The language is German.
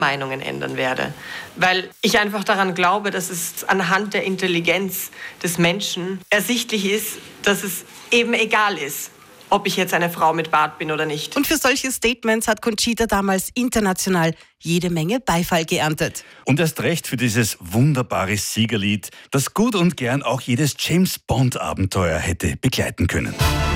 Meinungen ändern werde. Weil ich einfach daran glaube, dass es anhand der Intelligenz des Menschen ersichtlich ist, dass es eben egal ist, ob ich jetzt eine Frau mit Bart bin oder nicht. Und für solche Statements hat Conchita damals international jede Menge Beifall geerntet. Und erst recht für dieses wunderbare Siegerlied, das gut und gern auch jedes James-Bond-Abenteuer hätte begleiten können.